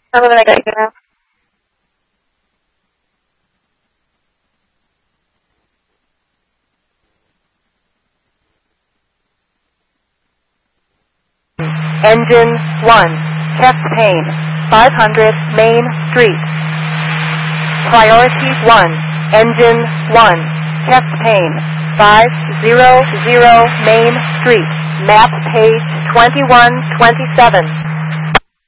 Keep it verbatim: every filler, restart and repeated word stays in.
Tell me when I got you now. Engine one, chest pain, five hundred Main Street. Priority one, Engine one, chest pain, five hundred Main Street. Map page twenty-one twenty-seven.